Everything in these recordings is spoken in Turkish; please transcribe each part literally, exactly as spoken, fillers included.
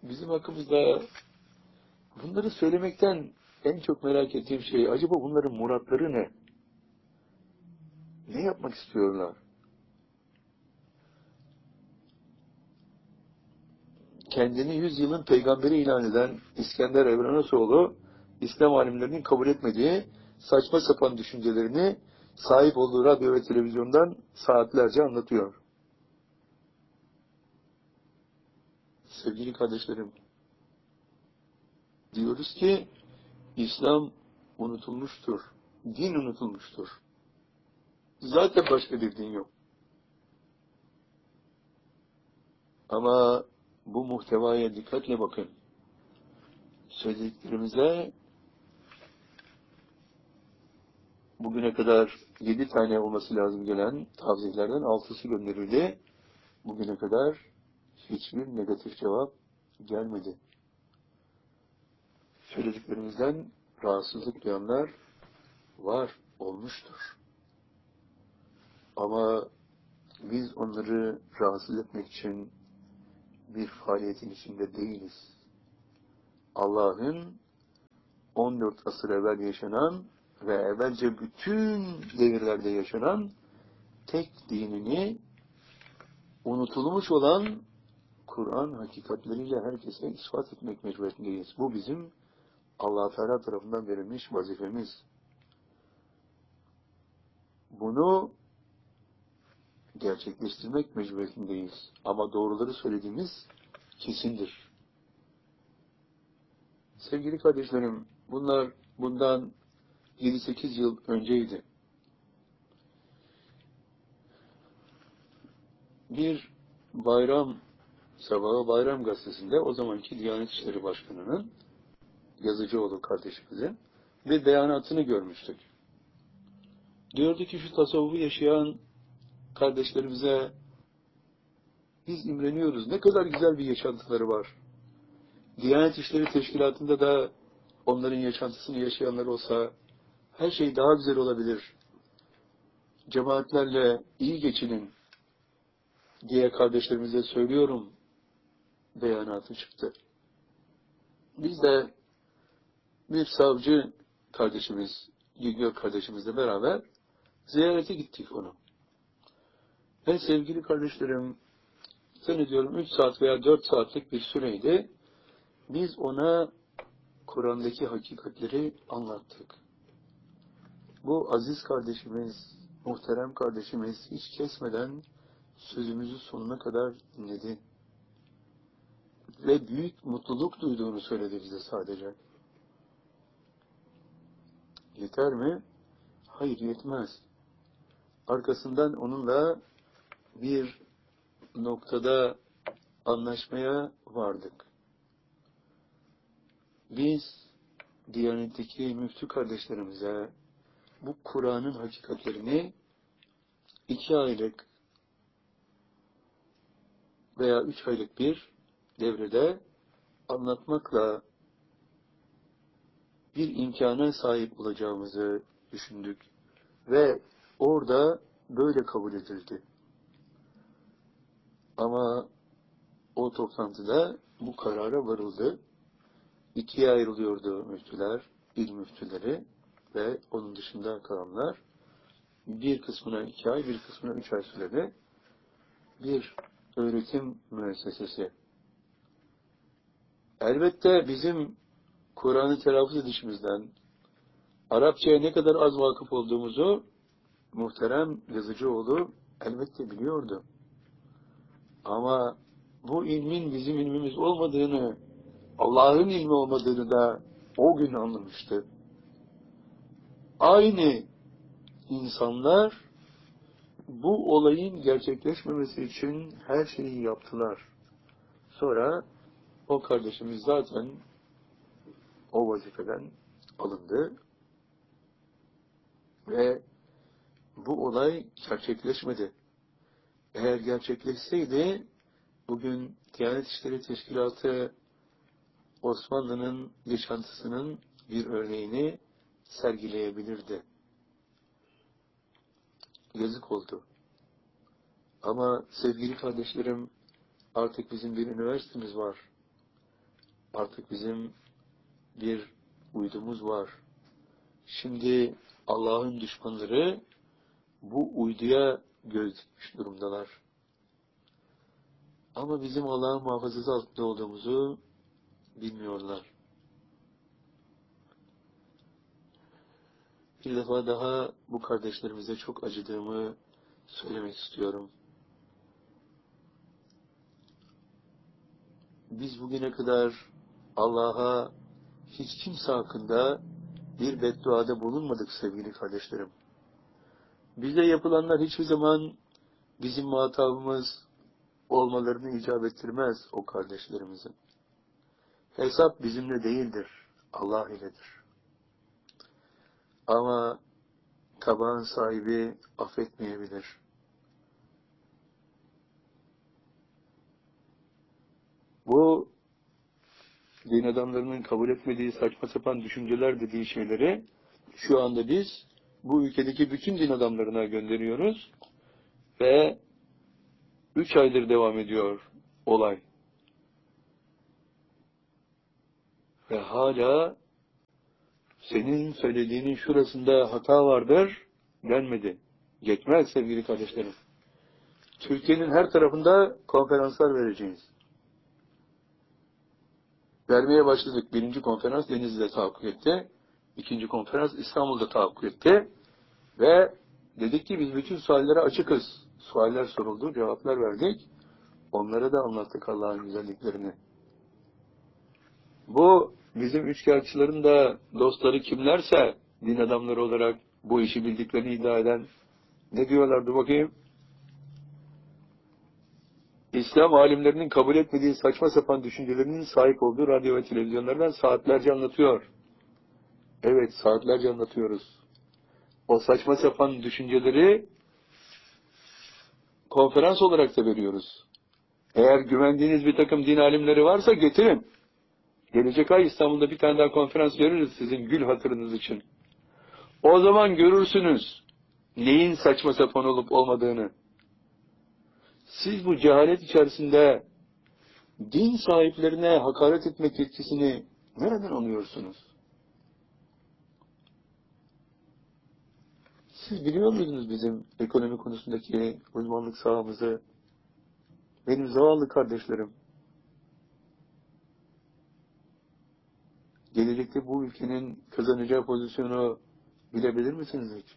bizim hakkımızda bunları söylemekten en çok merak ettiğim şey, acaba bunların muratları ne? Ne yapmak istiyorlar? Kendini yüzyılın peygamberi ilan eden İskender Evranasoğlu, İslam alimlerinin kabul etmediği saçma sapan düşüncelerini sahip olduğu radyo ve televizyondan saatlerce anlatıyor. Sevgili kardeşlerim, diyoruz ki İslam unutulmuştur, din unutulmuştur. Zaten başka bir din yok. Ama bu muhtevaya dikkatle bakın. Söylediklerimize bugüne kadar yedi tane olması lazım gelen tavsiyelerden altısı gönderildi. Bugüne kadar hiçbir negatif cevap gelmedi. Söylediklerimizden rahatsızlık duyanlar var, olmuştur. Ama biz onları rahatsız etmek için bir faaliyetin içinde değiliz. Allah'ın on dört asır evvel yaşanan ve evvelce bütün devirlerde yaşanan tek dinini unutulmuş olan Kur'an hakikatleriyle herkese ispat etmek mecburiyetindeyiz. Bu bizim Allah-u Teala tarafından verilmiş vazifemiz. Bunu gerçekleştirmek mecburiyetindeyiz. Ama doğruları söylediğimiz kesindir. Sevgili kardeşlerim, bunlar bundan yedi sekiz yıl önceydi. Bir bayram sabahı Bayram Gazetesi'nde o zamanki Diyanet İşleri Başkanı'nın Yazıcıoğlu kardeşimizin bir beyanatını görmüştük. Diyordu ki şu tasavvufu yaşayan kardeşlerimize biz imreniyoruz. Ne kadar güzel bir yaşantıları var. Diyanet İşleri Teşkilatı'nda da onların yaşantısını yaşayanlar olsa her şey daha güzel olabilir. Cemaatlerle iyi geçinin diye kardeşlerimize söylüyorum beyanatı çıktı. Biz de bir savcı kardeşimiz, Güngör kardeşimizle beraber ziyarete gittik onu. Ve sevgili kardeşlerim, zannediyorum üç saat veya dört saatlik bir süreydi. Biz ona Kur'an'daki hakikatleri anlattık. Bu aziz kardeşimiz, muhterem kardeşimiz hiç kesmeden sözümüzü sonuna kadar dinledi. Ve büyük mutluluk duyduğunu söyledi bize sadece. Yeter mi? Hayır, yetmez. Arkasından onunla bir noktada anlaşmaya vardık. Biz Diyanet'teki müftü kardeşlerimize bu Kur'an'ın hakikatlerini iki aylık veya üç aylık bir devrede anlatmakla bir imkana sahip olacağımızı düşündük. Ve orada böyle kabul edildi. Ama o toplantıda bu karara varıldı. İkiye ayrılıyordu müftüler, il müftüleri ve onun dışında kalanlar. Bir kısmına iki ay, bir kısmına üç ay sürede bir öğretim müessesesi. Elbette bizim Kur'an'ı telaffuz edişimizden, Arapçaya ne kadar az vakıf olduğumuzu muhterem Yazıcıoğlu elbette biliyordu. Ama bu ilmin bizim ilmimiz olmadığını, Allah'ın ilmi olmadığını da o gün anlamıştı. Aynı insanlar bu olayın gerçekleşmemesi için her şeyi yaptılar. Sonra o kardeşimiz zaten o vazifeden alındı ve bu olay gerçekleşmedi. Eğer gerçekleşseydi bugün Diyanet İşleri Teşkilatı Osmanlı'nın yaşantısının bir örneğini sergileyebilirdi. Yazık oldu. Ama sevgili kardeşlerim, artık bizim bir üniversitemiz var. Artık bizim bir uydumuz var. Şimdi Allah'ın düşmanları bu uyduya göz dikmiş durumdalar. Ama bizim Allah'ın muhafazası altında olduğumuzu bilmiyorlar. Bir defa daha bu kardeşlerimize çok acıdığımı söylemek istiyorum. Biz bugüne kadar Allah'a hiç kimse hakkında bir bedduada bulunmadık sevgili kardeşlerim. Bize yapılanlar hiçbir zaman bizim muhatabımız olmalarını icap ettirmez o kardeşlerimizin. Hesap bizimle değildir, Allah iledir. Ama tabağın sahibi affetmeyebilir. Bu din adamlarının kabul etmediği saçma sapan düşünceler dediği şeyleri şu anda biz bu ülkedeki bütün din adamlarına gönderiyoruz ve üç aydır devam ediyor olay. Ve hala senin söylediğinin şurasında hata vardır denmedi. Yetmez sevgili kardeşlerim. Türkiye'nin her tarafında konferanslar vereceğiz. Vermeye başladık. Birinci konferans Denizli'de tahakkuk etti. İkinci konferans İstanbul'da tahakkuk etti. Ve dedik ki biz bütün suallere açıkız. Sualler soruldu, cevaplar verdik. Onlara da anlattık Allah'ın güzelliklerini. Bu bizim üçkağıtçıların da dostları kimlerse din adamları olarak bu işi bildiklerini iddia eden ne diyorlardı bakayım? İslam alimlerinin kabul etmediği saçma sapan düşüncelerinin sahip olduğu radyo ve televizyonlardan saatlerce anlatıyor. Evet, saatlerce anlatıyoruz. O saçma sapan düşünceleri konferans olarak da veriyoruz. Eğer güvendiğiniz bir takım din alimleri varsa getirin. Gelecek ay İstanbul'da bir tane daha konferans veririz sizin gül hatırınız için. O zaman görürsünüz neyin saçma sapan olup olmadığını. Siz bu cehalet içerisinde din sahiplerine hakaret etmek yetkisini nereden alıyorsunuz? Siz biliyor muydunuz bizim ekonomi konusundaki uzmanlık sahamızı? Benim zavallı kardeşlerim. Gelecekte bu ülkenin kazanacağı pozisyonu bilebilir misiniz hiç?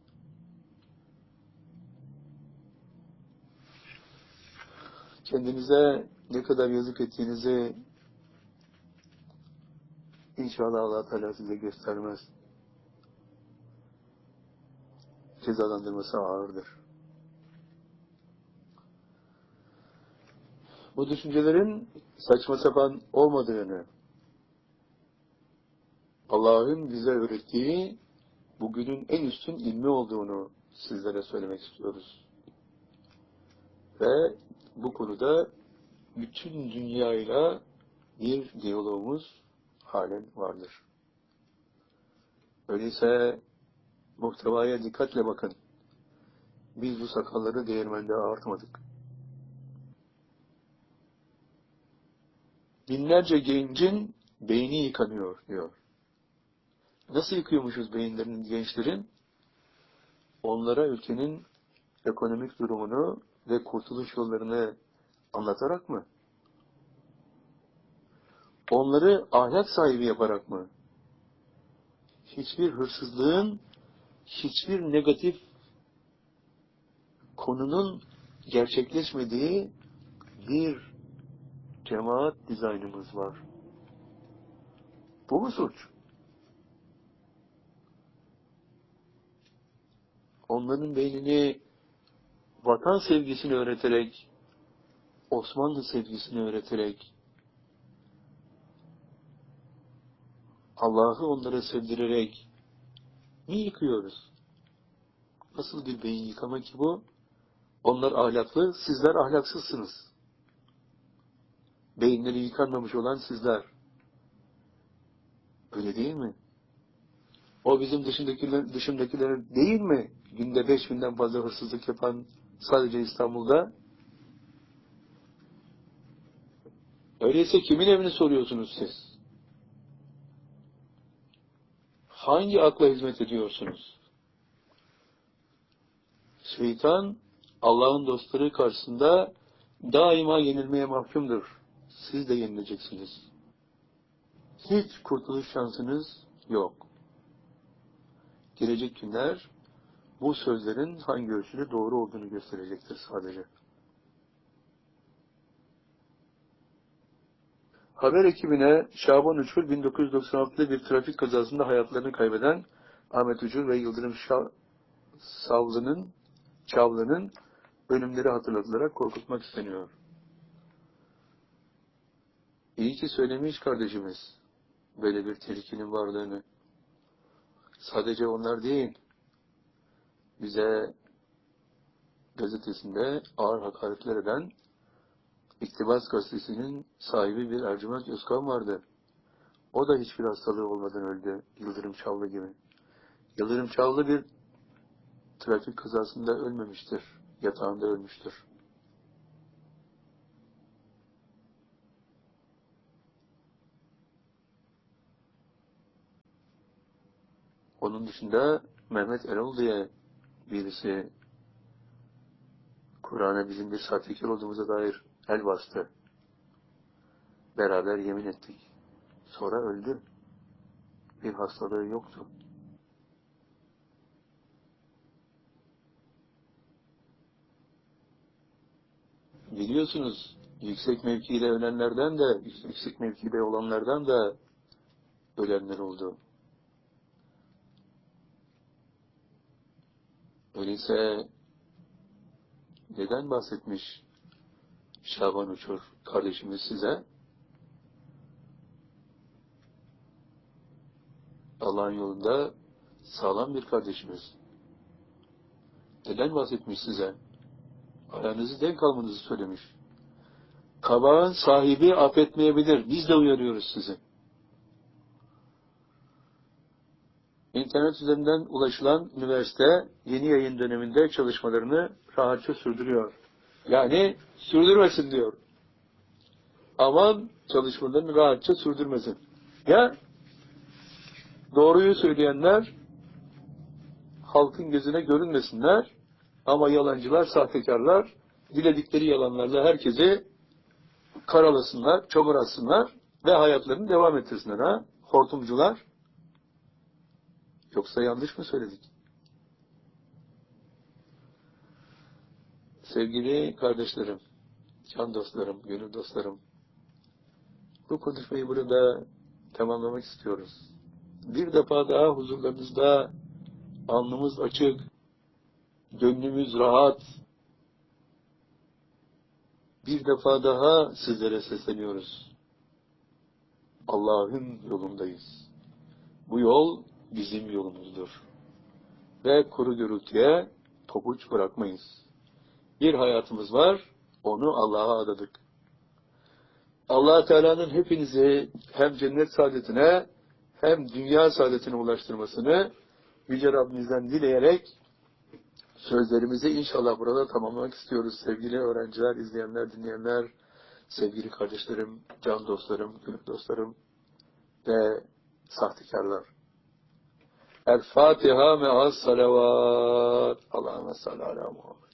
Kendinize ne kadar yazık ettiğinizi inşallah Allah Teala size göstermez. Cezalandırması ağırdır. Bu düşüncelerin saçma sapan olmadığını, Allah'ın bize öğrettiği bugünün en üstün ilmi olduğunu sizlere söylemek istiyoruz. Ve bu konuda bütün dünyayla bir diyalogumuz halen vardır. Öyleyse muhtevaya dikkatle bakın. Biz bu sakalları değirmende ağartmadık. Binlerce gencin beyni yıkanıyor diyor. Nasıl yıkıyormuşuz beyinlerinin gençlerin? Onlara ülkenin ekonomik durumunu ve kurtuluş yollarını anlatarak mı? Onları ahlak sahibi yaparak mı? Hiçbir hırsızlığın, hiçbir negatif konunun gerçekleşmediği bir cemaat dizaynımız var. Bu mu suç? Onların beynini vatan sevgisini öğreterek, Osmanlı sevgisini öğreterek, Allah'ı onlara sevdirerek mi yıkıyoruz? Nasıl bir beyin yıkama ki bu? Onlar ahlaklı, sizler ahlaksızsınız. Beyinleri yıkanmamış olan sizler. Öyle değil mi? O bizim dışındakiler, dışındakiler değil mi? Günde beş binden fazla hırsızlık yapan sadece İstanbul'da. Öyleyse kimin evini soruyorsunuz siz? Hangi akla hizmet ediyorsunuz? Şeytan, Allah'ın dostları karşısında daima yenilmeye mahkumdur. Siz de yenileceksiniz. Hiç kurtuluş şansınız yok. Gelecek günler bu sözlerin hangi ölçüde doğru olduğunu gösterecektir sadece. Haber ekibine Şaban Uçur bin dokuz yüz doksan altıda bir trafik kazasında hayatlarını kaybeden Ahmet Uçur ve Yıldırım Şa Savlı'nın Çavlı'nın ölümleri hatırlatılarak korkutmak isteniyor. İyi ki söylemiş kardeşimiz böyle bir tehlikinin varlığını. Sadece onlar değil, bize gazetesinde ağır hakaretler eden İktibas Gazetesi'nin sahibi bir Ercüment Özkan vardı. O da hiçbir hastalığı olmadan öldü, Yıldırım Çavlı gibi. Yıldırım Çavlı bir trafik kazasında ölmemiştir, yatağında ölmüştür. Onun dışında Mehmet Erol diye birisi Kur'an'a bizim bir sahtekar olduğumuza dair el bastı. Beraber yemin ettik. Sonra öldü. Bir hastalığı yoktu. Biliyorsunuz, yüksek mevkide ölenlerden de, yüksek mevkide olanlardan da ölenler oldu. Öyleyse neden bahsetmiş Şaban Uçur kardeşimiz size? Allah'ın yolunda sağlam bir kardeşimiz. Neden bahsetmiş size? Aranızı denk almanızı söylemiş. Kabağın sahibi affetmeyebilir. Biz de uyarıyoruz sizi. İnternet üzerinden ulaşılan üniversite yeni yayın döneminde çalışmalarını rahatça sürdürüyor. Yani sürdürmesin diyor. Aman çalışmalarını rahatça sürdürmesin. Ya doğruyu söyleyenler halkın gözüne görünmesinler ama yalancılar, sahtekarlar diledikleri yalanlarla herkesi karalasınlar, çamur atsınlar ve hayatlarını devam ettirsinler. Ha? Hortumcular. Yoksa yanlış mı söyledik? Sevgili kardeşlerim, can dostlarım, gönül dostlarım, bu konuşmayı burada tamamlamak istiyoruz. Bir defa daha huzurlarınızda alnımız açık, gönlümüz rahat, bir defa daha sizlere sesleniyoruz. Allah'ın yolundayız. Bu yol bizim yolumuzdur. Ve kuru gürültüye pabuç bırakmayız. Bir hayatımız var, onu Allah'a adadık. Allah Teala'nın hepinizi hem cennet saadetine hem dünya saadetine ulaştırmasını Yüce Rabbimizden dileyerek sözlerimizi inşallah burada tamamlamak istiyoruz. Sevgili öğrenciler, izleyenler, dinleyenler, sevgili kardeşlerim, can dostlarım, gönül dostlarım ve sahtekarlar. El Fatiha me'as salavat. Allahümme salli ala Muhammed.